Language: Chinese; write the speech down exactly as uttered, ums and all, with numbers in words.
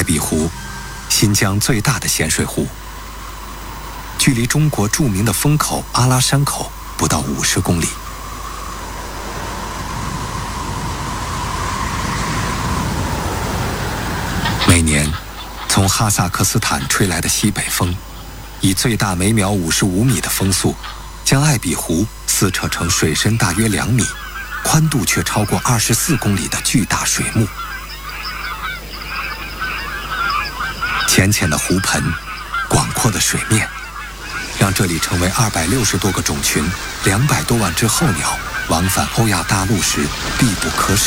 比湖，新疆最大的咸水湖，距离中国著名的风口阿拉山口不到五十公里。每年，从哈萨克斯坦吹来的西北风，以最大每秒五十五米的风速，将艾比湖撕扯成水深大约两米、宽度却超过二十四公里的巨大水幕。浅浅的湖盆，广阔的水面，让这里成为二百六十多个种群、两百多万只候鸟往返欧亚大陆时必不可少